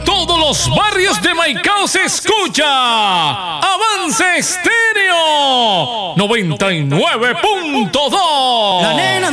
todos los barrios de Maicao se escucha Avance Estéreo 99.2.